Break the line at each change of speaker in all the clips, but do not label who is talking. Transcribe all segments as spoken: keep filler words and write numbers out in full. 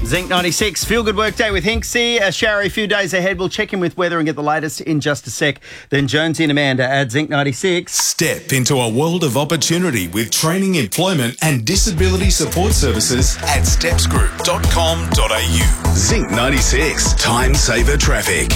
Zinc ninety-six, Feel Good Work Day with Hinksy. A showery few days ahead. We'll check in with weather and get the latest in just a sec. Then Jonesy and Amanda at Zinc ninety-six.
Step into a world of opportunity with training, employment and disability support services at steps group dot com dot a u. Zinc ninety-six, time saver traffic.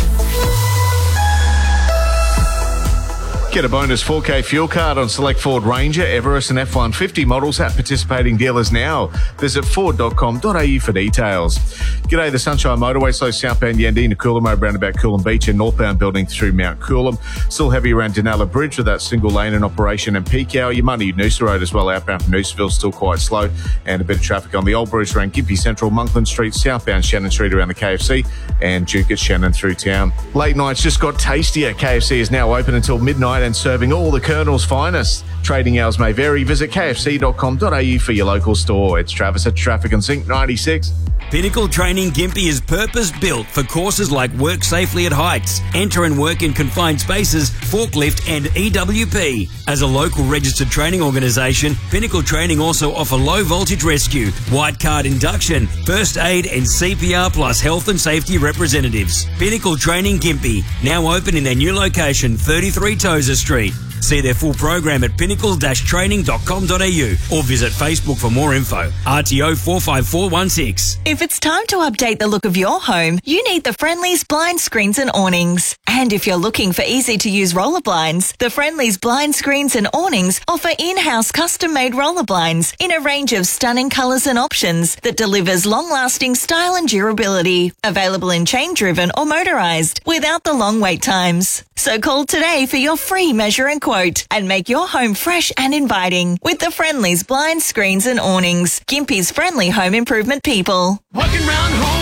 Get a bonus four K fuel card on select Ford Ranger, Everest and F one fifty models at participating dealers now. Visit ford dot com dot a u for details. G'day, the Sunshine Motorway, slow southbound Yandina to Coolum over roundabout Coolum Beach and northbound building through Mount Coolum. Still heavy around Denala Bridge with that single lane in operation and peak hour. Your money Noosa Road as well, outbound from Noosaville, still quite slow. And a bit of traffic on the Old Bridge around Gympie Central, Monkland Street, southbound Shannon Street around the K F C and Duke at Shannon through town. Late nights just got tastier. K F C is now open until midnight and serving all the Colonel's finest. Trading hours may vary. Visit k f c dot com dot a u for your local store. It's Travis at Traffic and Zinc ninety-six.
Pinnacle Training Gympie is purpose-built for courses like Work Safely at Heights, Enter and Work in Confined Spaces, Forklift and E W P. As a local registered training organisation, Pinnacle Training also offer low voltage rescue, white card induction, first aid and C P R plus health and safety representatives. Pinnacle Training Gympie, now open in their new location, thirty-three Tozer Street. See their full program at pinnacle dash training dot com dot a u or visit Facebook for more info. R T O four five four one six.
If it's time to update the look of your home, you need the Friendly's Blind Screens and Awnings. And if you're looking for easy-to-use roller blinds, the Friendly's Blind Screens and Awnings offer in-house custom-made roller blinds in a range of stunning colours and options that delivers long-lasting style and durability. Available in chain-driven or motorised, without the long wait times. So call today for your free measure and quote and make your home fresh and inviting with the Friendly's Blind Screens and Awnings. Gympie's friendly home improvement people.
Walking round